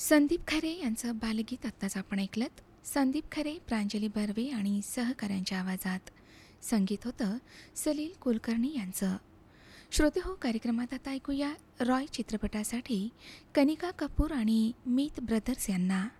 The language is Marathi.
संदीप खरे यांचं बालगीत आत्ताच आपण ऐकलंत. संदीप खरे, प्रांजली बर्वे आणि सहकाऱ्यांच्या आवाजात. संगीत होतं सलील कुलकर्णी यांचं. श्रोते हो, कार्यक्रमात आता ऐकूया रॉय चित्रपटासाठी कनिका कपूर आणि मीत ब्रदर्स यांना.